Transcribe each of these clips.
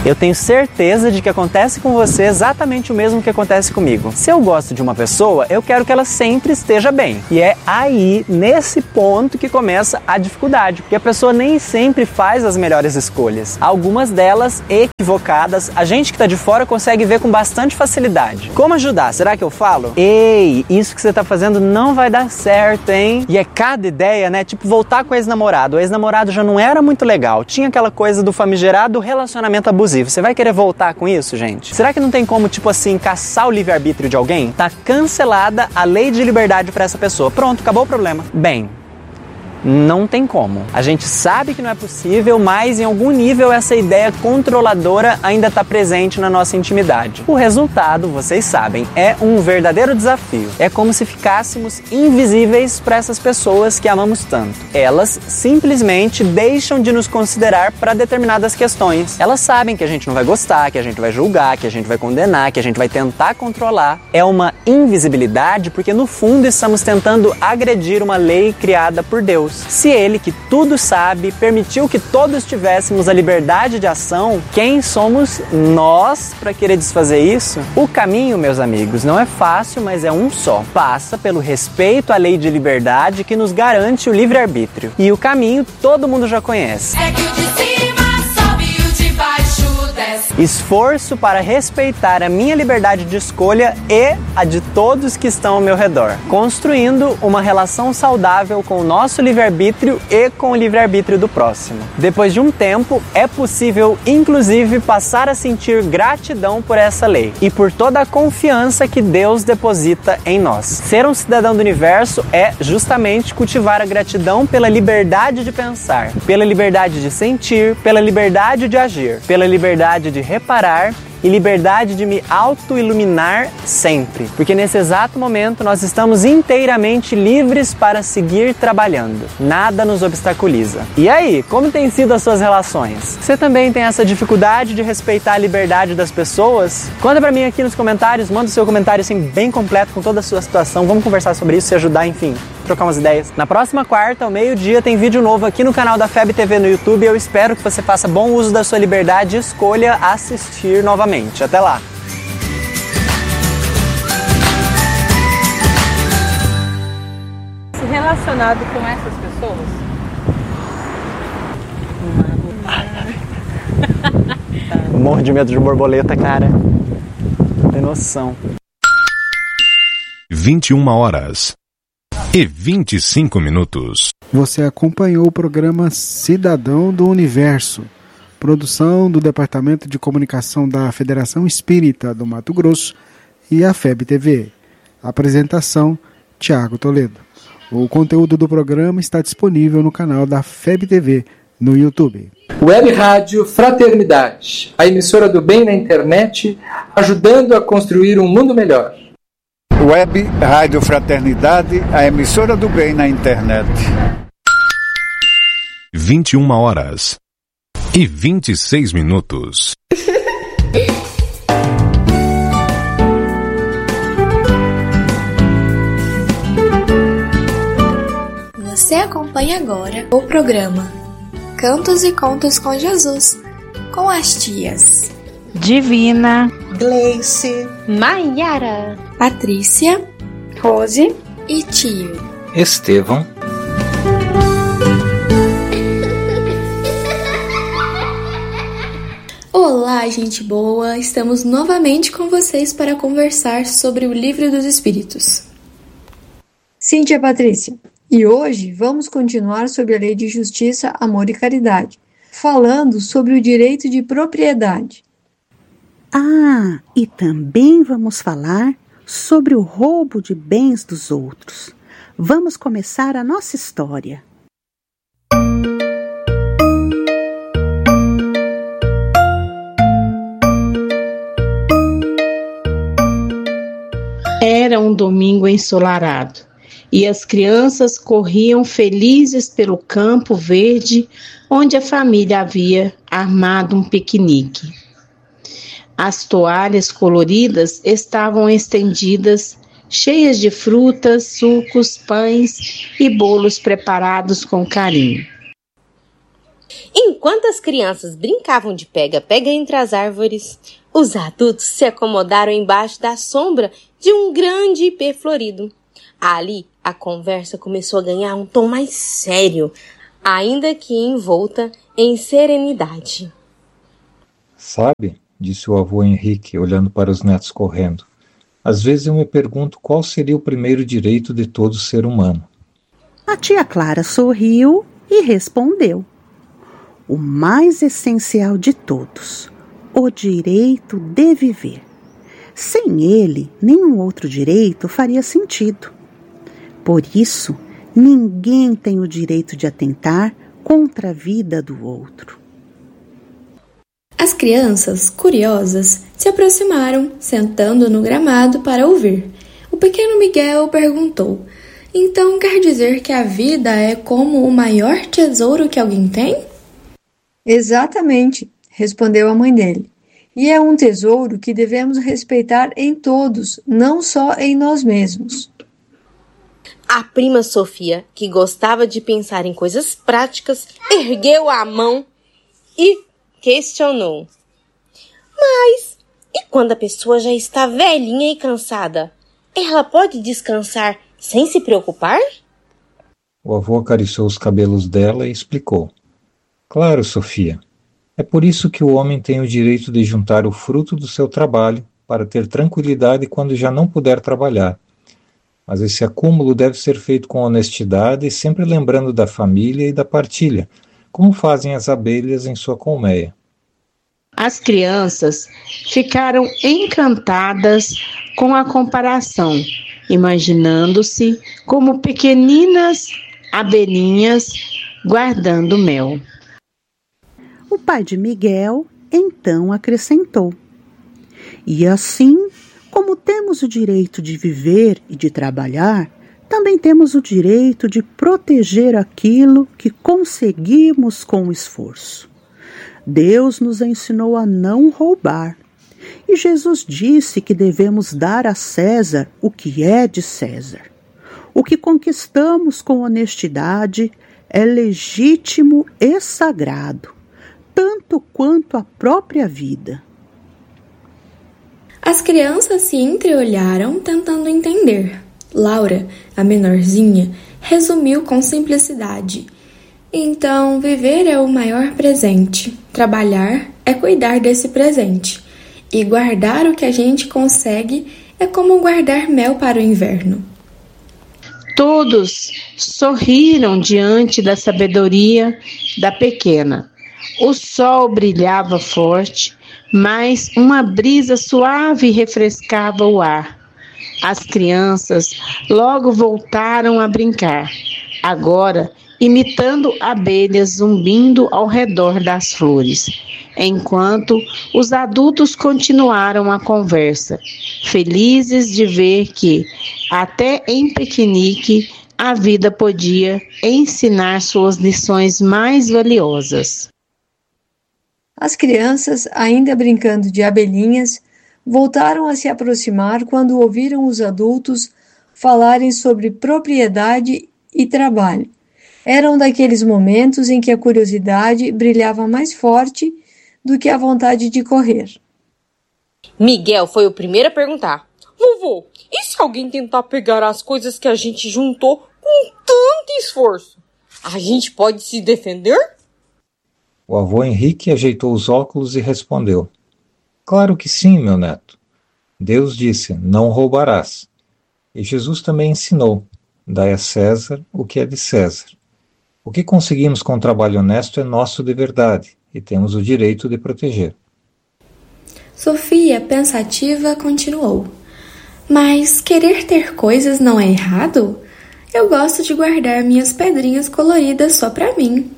Eu tenho certeza de que acontece com você exatamente o mesmo que acontece comigo. Se eu gosto de uma pessoa, eu quero que ela sempre esteja bem. E é aí, nesse ponto, que começa a dificuldade, porque a pessoa nem sempre faz as melhores escolhas. Algumas delas equivocadas, a gente que está de fora consegue ver com bastante facilidade. Como ajudar? Será que eu falo? Ei, isso que você está fazendo não vai dar certo, hein? E é cada ideia, né? Tipo, voltar com o ex-namorado. O ex-namorado já não era muito legal. Tinha aquela coisa do famigerado relacionamento abusivo. Você vai querer voltar com isso, gente? Será que não tem como, tipo assim, caçar o livre-arbítrio de alguém? Tá cancelada a lei de liberdade para essa pessoa. Pronto, acabou o problema. Bem, não tem como. A gente sabe que não é possível, mas em algum nível essa ideia controladora ainda está presente na nossa intimidade. O resultado, vocês sabem, é um verdadeiro desafio. É como se ficássemos invisíveis para essas pessoas que amamos tanto. Elas simplesmente deixam de nos considerar para determinadas questões. Elas sabem que a gente não vai gostar, que a gente vai julgar, que a gente vai condenar, que a gente vai tentar controlar. É uma invisibilidade porque no fundo estamos tentando agredir uma lei criada por Deus. Se Ele, que tudo sabe, permitiu que todos tivéssemos a liberdade de ação, quem somos nós para querer desfazer isso? O caminho, meus amigos, não é fácil, mas é um só. Passa pelo respeito à lei de liberdade que nos garante o livre-arbítrio. E o caminho todo mundo já conhece. É que o de cima sobe e o de baixo desce. Esforço para respeitar a minha liberdade de escolha e a de todos que estão ao meu redor, construindo uma relação saudável com o nosso livre-arbítrio e com o livre-arbítrio do próximo. Depois de um tempo, é possível, inclusive, passar a sentir gratidão por essa lei e por toda a confiança que Deus deposita em nós. Ser um cidadão do universo é justamente cultivar a gratidão pela liberdade de pensar, pela liberdade de sentir, pela liberdade de agir, pela liberdade de reparar e liberdade de me auto-iluminar sempre. Porque nesse exato momento nós estamos inteiramente livres para seguir trabalhando. Nada nos obstaculiza. E aí, como têm sido as suas relações? Você também tem essa dificuldade de respeitar a liberdade das pessoas? Conta pra mim aqui nos comentários, manda o seu comentário assim bem completo com toda a sua situação. Vamos conversar sobre isso e ajudar, enfim, trocar umas ideias. Na próxima quarta, ao meio-dia, tem vídeo novo aqui no canal da FEB TV no YouTube. Eu espero que você faça bom uso da sua liberdade e escolha assistir novamente. Até lá! Se relacionado com essas pessoas? Morro de medo de borboleta, cara. Não tem noção. 21h25. Você acompanhou o programa Cidadão do Universo, produção do Departamento de Comunicação da Federação Espírita do Mato Grosso e a FEB TV. Apresentação, Tiago Toledo. O conteúdo do programa está disponível no canal da FEB TV no YouTube. Web Rádio Fraternidade, a emissora do bem na internet, ajudando a construir um mundo melhor. Web Rádio Fraternidade, a emissora do bem na internet. 21h26. Você acompanha agora o programa Cantos e Contos com Jesus, com as tias Divina, Gleice, Maiara, Patrícia, Rose e tio Estevão. Olá, gente boa! Estamos novamente com vocês para conversar sobre o Livro dos Espíritos. Sim, tia Patrícia. E hoje vamos continuar sobre a Lei de Justiça, Amor e Caridade, falando sobre o direito de propriedade. Ah, e também vamos falar sobre o roubo de bens dos outros. Vamos começar a nossa história. Era um domingo ensolarado e as crianças corriam felizes pelo campo verde onde a família havia armado um piquenique. As toalhas coloridas estavam estendidas, cheias de frutas, sucos, pães e bolos preparados com carinho. Enquanto as crianças brincavam de pega-pega entre as árvores, os adultos se acomodaram embaixo da sombra de um grande ipê florido. Ali, a conversa começou a ganhar um tom mais sério, ainda que envolta em serenidade. Sabe, disse o avô Henrique, olhando para os netos correndo, às vezes eu me pergunto qual seria o primeiro direito de todo ser humano. A tia Clara sorriu e respondeu: o mais essencial de todos, o direito de viver. Sem ele, nenhum outro direito faria sentido. Por isso, ninguém tem o direito de atentar contra a vida do outro. As crianças, curiosas, se aproximaram, sentando no gramado para ouvir. O pequeno Miguel perguntou: então quer dizer que a vida é como o maior tesouro que alguém tem? Exatamente, respondeu a mãe dele. E é um tesouro que devemos respeitar em todos, não só em nós mesmos. A prima Sofia, que gostava de pensar em coisas práticas, ergueu a mão e questionou: mas e quando a pessoa já está velhinha e cansada? Ela pode descansar sem se preocupar? O avô acariciou os cabelos dela e explicou: claro, Sofia. É por isso que o homem tem o direito de juntar o fruto do seu trabalho para ter tranquilidade quando já não puder trabalhar. Mas esse acúmulo deve ser feito com honestidade e sempre lembrando da família e da partilha, como fazem as abelhas em sua colmeia. As crianças ficaram encantadas com a comparação, imaginando-se como pequeninas abelhinhas guardando mel. O pai de Miguel então acrescentou: e assim, como temos o direito de viver e de trabalhar, também temos o direito de proteger aquilo que conseguimos com esforço. Deus nos ensinou a não roubar. E Jesus disse que devemos dar a César o que é de César. O que conquistamos com honestidade é legítimo e sagrado, tanto quanto a própria vida. As crianças se entreolharam tentando entender. Laura, a menorzinha, resumiu com simplicidade: então, viver é o maior presente. Trabalhar é cuidar desse presente. E guardar o que a gente consegue é como guardar mel para o inverno. Todos sorriram diante da sabedoria da pequena. O sol brilhava forte, mas uma brisa suave refrescava o ar. As crianças logo voltaram a brincar, agora imitando abelhas zumbindo ao redor das flores, enquanto os adultos continuaram a conversa, felizes de ver que, até em piquenique, a vida podia ensinar suas lições mais valiosas. As crianças, ainda brincando de abelhinhas, voltaram a se aproximar quando ouviram os adultos falarem sobre propriedade e trabalho. Eram daqueles momentos em que a curiosidade brilhava mais forte do que a vontade de correr. Miguel foi o primeiro a perguntar: vovô, e se alguém tentar pegar as coisas que a gente juntou com tanto esforço? A gente pode se defender? O avô Henrique ajeitou os óculos e respondeu: claro que sim, meu neto. Deus disse: não roubarás. E Jesus também ensinou: dai a César o que é de César. O que conseguimos com o trabalho honesto é nosso de verdade e temos o direito de proteger. Sofia, pensativa, continuou: mas querer ter coisas não é errado? Eu gosto de guardar minhas pedrinhas coloridas só para mim.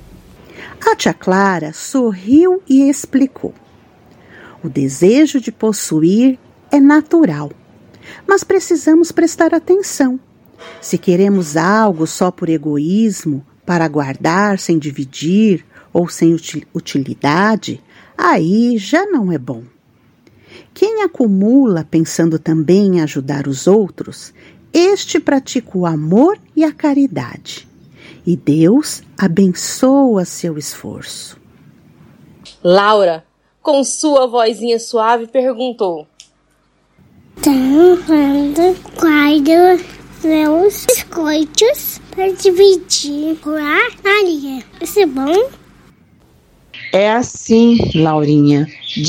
A tia Clara sorriu e explicou: o desejo de possuir é natural, mas precisamos prestar atenção. Se queremos algo só por egoísmo, para guardar sem dividir ou sem utilidade, aí já não é bom. Quem acumula pensando também em ajudar os outros, este pratica o amor e a caridade. e Deus abençoa seu esforço. Laura, com sua vozinha suave, perguntou: quando guardo meus biscoitos para dividir com a Maria. Isso é bom? É assim, Laurinha.